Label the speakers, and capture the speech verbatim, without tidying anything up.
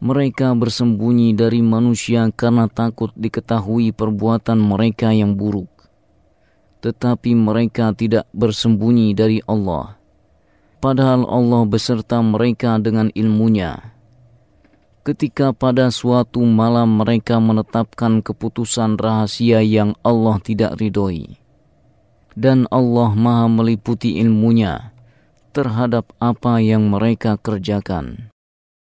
Speaker 1: Mereka bersembunyi dari manusia karena takut diketahui perbuatan mereka yang buruk. Tetapi mereka tidak bersembunyi dari Allah, padahal Allah beserta mereka dengan ilmunya. Ketika pada suatu malam mereka menetapkan keputusan rahasia yang Allah tidak ridhoi, dan Allah Maha meliputi ilmunya terhadap apa yang mereka kerjakan.